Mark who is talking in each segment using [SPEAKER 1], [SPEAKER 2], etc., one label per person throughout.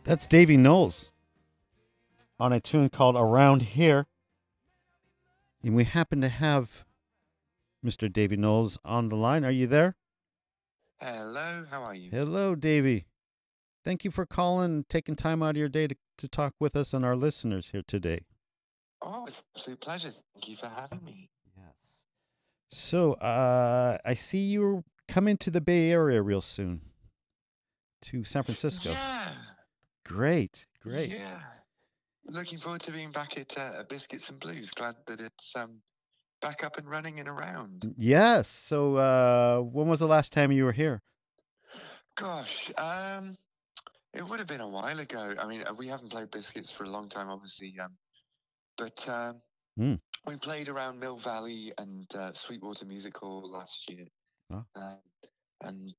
[SPEAKER 1] That's Davy Knowles on a tune called Around Here. And we happen to have Mr. Davy Knowles on the line. Are you there?
[SPEAKER 2] Hello, how are you?
[SPEAKER 1] Hello, Davy. Thank you for calling, taking time out of your day to talk with us and our listeners here today.
[SPEAKER 2] Oh, it's an absolute pleasure. Thank you for having me.
[SPEAKER 1] Yes. So, I see you're coming to the Bay Area real soon, to San Francisco.
[SPEAKER 2] Yeah,
[SPEAKER 1] Great, great.
[SPEAKER 2] yeah. Looking forward to being back at Biscuits and Blues. Glad that it's back up and running and around.
[SPEAKER 1] Yes. So, when was the last time you were here?
[SPEAKER 2] Gosh, it would have been a while ago. I mean, we haven't played Biscuits for a long time, obviously. But
[SPEAKER 1] Mm.
[SPEAKER 2] we played around Mill Valley and Sweetwater Music Hall last year.
[SPEAKER 1] Oh,
[SPEAKER 2] Um, and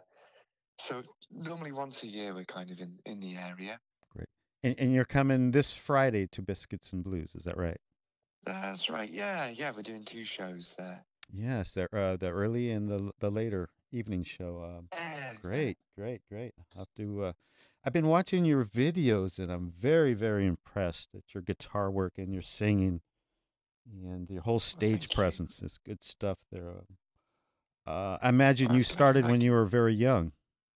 [SPEAKER 2] so normally once a year we're kind of in the area.
[SPEAKER 1] great. And you're coming this Friday to Biscuits and Blues, is that right?
[SPEAKER 2] That's right. Yeah, yeah. We're doing two shows there.
[SPEAKER 1] Yes, the early and the later evening show.
[SPEAKER 2] Yeah, yeah.
[SPEAKER 1] Great, great, great. I'll have to. I've been watching your videos, and I'm very, very impressed at your guitar work and your singing and your whole
[SPEAKER 2] Well,
[SPEAKER 1] stage
[SPEAKER 2] thank you.
[SPEAKER 1] presence. It's good stuff there. I imagine
[SPEAKER 2] I'm
[SPEAKER 1] you
[SPEAKER 2] glad you
[SPEAKER 1] started when
[SPEAKER 2] like
[SPEAKER 1] you
[SPEAKER 2] it.
[SPEAKER 1] were very young.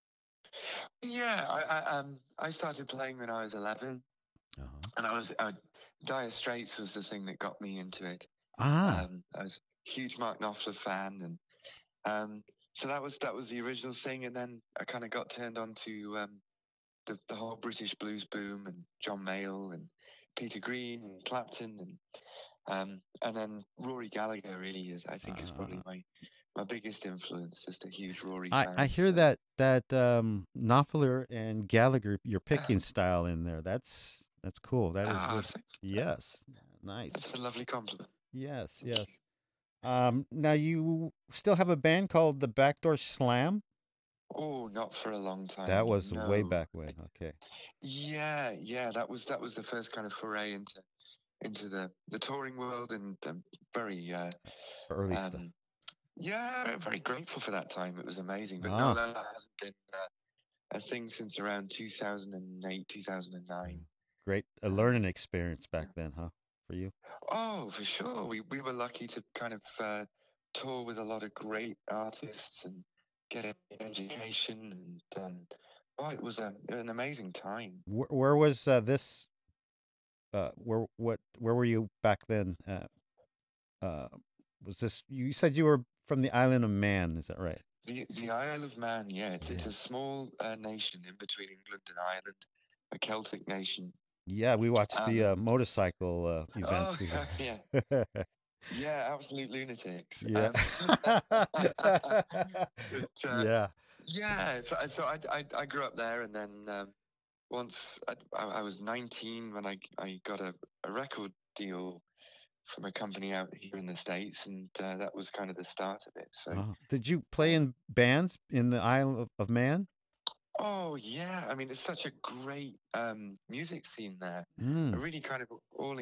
[SPEAKER 2] Yeah, I started playing when I was 11,
[SPEAKER 1] Uh-huh.
[SPEAKER 2] and Dire Straits was the thing that got me into it.
[SPEAKER 1] Ah,
[SPEAKER 2] I was a huge Mark Knopfler fan, and so that was the original thing, and then I kind of got turned on to the whole British blues boom and John Mayall and Peter Green and Clapton and then Rory Gallagher really is I think is
[SPEAKER 1] uh,
[SPEAKER 2] probably my biggest influence. Just a huge Rory
[SPEAKER 1] I
[SPEAKER 2] fan.
[SPEAKER 1] hear
[SPEAKER 2] So
[SPEAKER 1] that Knopfler and Gallagher, your picking style in there. That's cool. That is really
[SPEAKER 2] thank you.
[SPEAKER 1] yes,
[SPEAKER 2] That's
[SPEAKER 1] nice.
[SPEAKER 2] a lovely compliment.
[SPEAKER 1] Yes,
[SPEAKER 2] Thank
[SPEAKER 1] yes.
[SPEAKER 2] you.
[SPEAKER 1] Now you still have a band called the Backdoor Slam?
[SPEAKER 2] Oh, not for a long
[SPEAKER 1] That
[SPEAKER 2] time.
[SPEAKER 1] was way
[SPEAKER 2] No.
[SPEAKER 1] back when. Okay.
[SPEAKER 2] Yeah, yeah. That was the first kind of foray into the touring world and very
[SPEAKER 1] Early stuff.
[SPEAKER 2] um yeah, very grateful for that time. It was amazing. But no,
[SPEAKER 1] Ah,
[SPEAKER 2] that hasn't been a thing since around 2008, 2009.
[SPEAKER 1] yeah. Great. A
[SPEAKER 2] Um,
[SPEAKER 1] learning experience back then, huh? For you?
[SPEAKER 2] oh, for sure. We were lucky to kind of tour with a lot of great artists and get an education. And oh, it was an amazing time.
[SPEAKER 1] Where was this where were you back then? Uh was this you said you were from the island of Man, is that right?
[SPEAKER 2] The Isle of Man, yeah, it's
[SPEAKER 1] Yeah.
[SPEAKER 2] a small nation in between England and Ireland, a Celtic nation.
[SPEAKER 1] Yeah, we watched the
[SPEAKER 2] Um,
[SPEAKER 1] motorcycle
[SPEAKER 2] oh,
[SPEAKER 1] events.
[SPEAKER 2] yeah, yeah, absolute lunatics.
[SPEAKER 1] Yeah.
[SPEAKER 2] But
[SPEAKER 1] Yeah.
[SPEAKER 2] yeah, so I grew up there, and then once I was 19 when I got a record deal from a company out here in the States, and that was kind of the start of it. So,
[SPEAKER 1] Oh, did you play
[SPEAKER 2] um,
[SPEAKER 1] in bands in the Isle of Man?
[SPEAKER 2] oh yeah, I mean it's such a great music scene there. A
[SPEAKER 1] Mm.
[SPEAKER 2] really kind of all